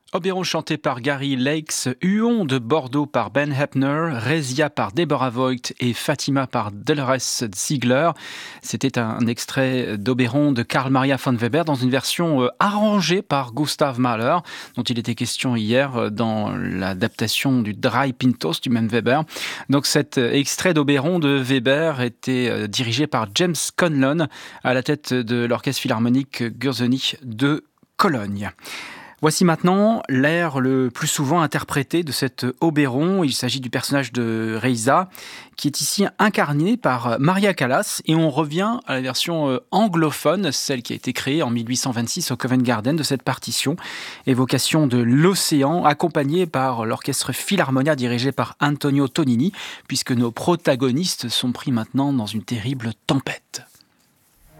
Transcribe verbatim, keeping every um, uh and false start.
Oberon chanté par Gary Lakes, Huon de Bordeaux par Ben Heppner, Rezia par Deborah Voigt et Fatima par Dolores Ziegler. C'était un extrait d'Oberon de Karl Maria von Weber dans une version arrangée par Gustav Mahler, dont il était question hier dans l'adaptation du Drei Pintos du même Weber. Donc cet extrait d'Oberon de Weber était dirigé par James Conlon à la tête de l'Orchestre Philharmonique Gürzenich de Cologne. Voici maintenant l'air le plus souvent interprété de cet Oberon. Il s'agit du personnage de Reiza, qui est ici incarné par Maria Callas. Et on revient à la version anglophone, celle qui a été créée en mille huit cent vingt-six au Covent Garden de cette partition. Évocation de l'océan, accompagnée par l'orchestre Philharmonia dirigé par Antonio Tonini, puisque nos protagonistes sont pris maintenant dans une terrible tempête.